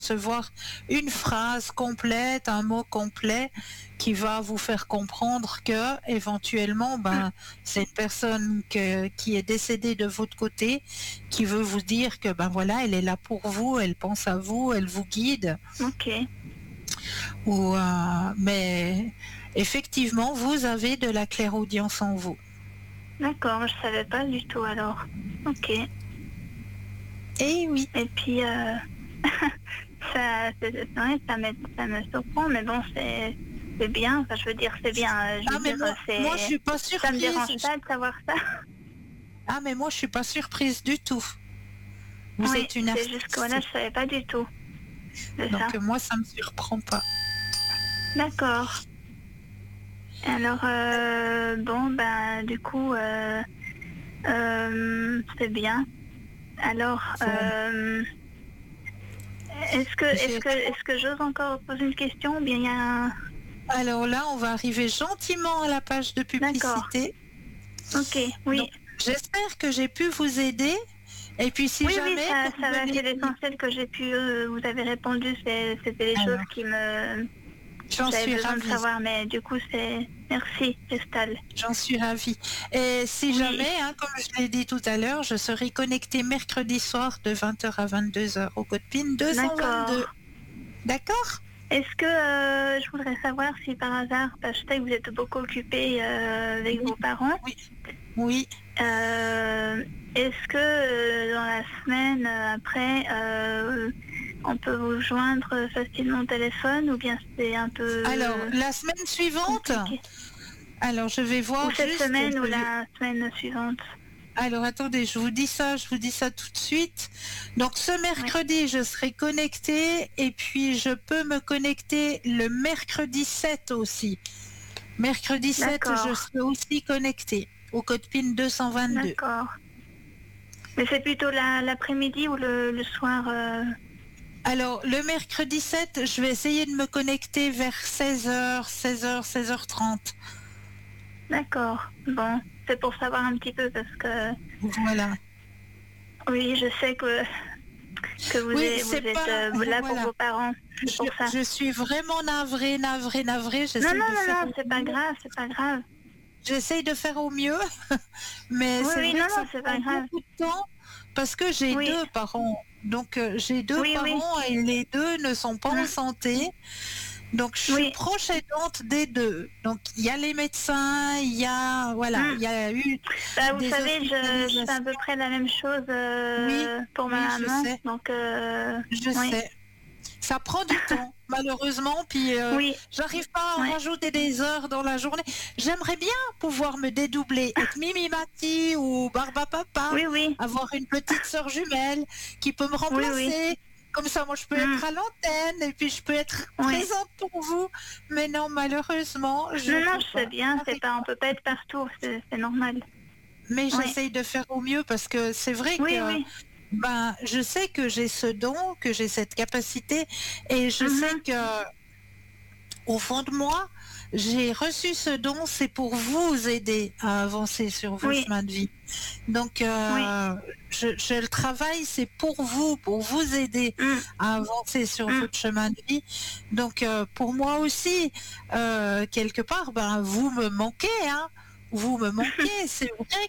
recevoir une phrase complète, un mot complet qui va vous faire comprendre que éventuellement c'est une personne qui est décédée de votre côté, qui veut vous dire que voilà, elle est là pour vous, elle pense à vous, elle vous guide. Ok. Mais effectivement, vous avez de la clairaudience en vous. D'accord, je savais pas du tout alors. Ok. Eh oui. Et puis ça me surprend, mais bon, c'est bien. Enfin, je veux dire, c'est bien. Moi, je suis pas surprise. Ça me dérange pas de savoir ça. Ah, mais moi, je suis pas surprise du tout. Vous êtes une artiste. C'est juste que voilà, je savais pas du tout. Donc moi, ça me surprend pas. D'accord. Alors du coup, c'est bien. Alors, est-ce que j'ose encore poser une question ou bien il y a un... Alors là, on va arriver gentiment à la page de publicité. D'accord. Ok, oui. Donc, j'espère que j'ai pu vous aider. Et puis si jamais... Oui, ça va, c'est l'essentiel que j'ai pu... vous avez répondu, c'était les choses qui me... J'avais besoin de savoir, mais du coup, c'est... Merci, Cristal. J'en suis ravie. Et si jamais, comme je l'ai dit tout à l'heure, je serai connectée mercredi soir de 20h à 22h au code PIN 222. D'accord. Est-ce que je voudrais savoir si par hasard, parce que je sais que vous êtes beaucoup occupé avec vos parents. Oui. Est-ce que dans la semaine après, on peut vous joindre facilement au téléphone ou bien c'est un peu... Alors, la semaine suivante, compliqué. Alors je vais voir ou cette semaine ou la semaine suivante. Alors attendez, je vous dis ça tout de suite. Donc ce mercredi, je serai connectée et puis je peux me connecter le mercredi 7 aussi. Mercredi 7, je serai aussi connectée au code PIN 222. D'accord. Mais c'est plutôt l'après-midi ou le soir Alors le mercredi 7, je vais essayer de me connecter vers 16h, 16h30. D'accord. Bon, c'est pour savoir un petit peu parce que... Voilà. Oui, je sais que vous êtes là pour vos parents. Pour ça. Je suis vraiment navrée. Non, c'est pas grave. J'essaye de faire au mieux, mais c'est vrai que ça prend beaucoup de temps parce que j'ai deux parents. Donc j'ai deux parents et les deux ne sont pas en santé. Donc je suis proche aidante des deux. Donc il y a les médecins, il y a il y a eu. Vous savez, je fais à peu près la même chose pour ma maman. Je sais. Donc je sais. Ça prend du temps, malheureusement, puis j'arrive pas à rajouter des heures dans la journée. J'aimerais bien pouvoir me dédoubler, être Mimi Mati ou Barba Papa, avoir une petite sœur jumelle qui peut me remplacer. Comme ça, moi, je peux être à l'antenne et puis je peux être présente pour vous. Mais non, malheureusement, je sais bien, on peut pas être partout, c'est normal. Mais j'essaye de faire au mieux parce que c'est vrai que je sais que j'ai ce don, que j'ai cette capacité et je sais que au fond de moi, j'ai reçu ce don, c'est pour vous aider à avancer sur vos chemins de vie. Donc, je le travaille, c'est pour vous aider à avancer sur votre chemin de vie. Donc, pour moi aussi, quelque part, vous me manquez, hein. Vous me manquez. C'est vrai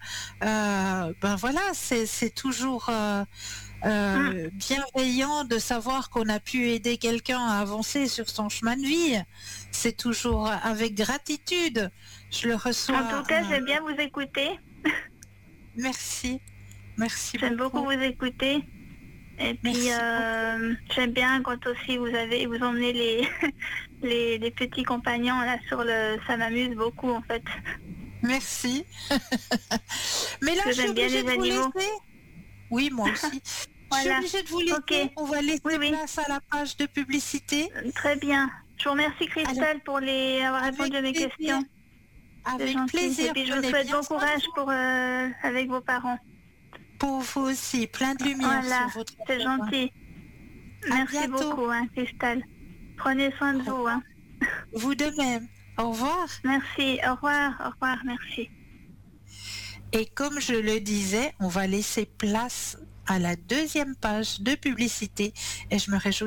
que, c'est toujours bienveillant de savoir qu'on a pu aider quelqu'un à avancer sur son chemin de vie. C'est toujours avec gratitude. Je le reçois. En tout cas, j'aime bien vous écouter. Merci beaucoup. J'aime beaucoup vous écouter. Et puis j'aime bien quand aussi vous emmenez les petits compagnons là ça m'amuse beaucoup en fait. Merci. Mais là, je suis obligée de vous laisser. Oui, moi aussi. Je suis obligée de vous laisser. On va laisser place à la page de publicité. Très bien. Je vous remercie Christelle pour avoir répondu à mes questions. Avec plaisir. Et puis je vous souhaite bon courage avec vos parents. Pour vous aussi, plein de lumière sur votre c'est gentil. Merci beaucoup, Christelle. Prenez soin de vous. Vous de même. Au revoir. Merci, au revoir, merci. Et comme je le disais, on va laisser place à la deuxième page de publicité et je me réjouis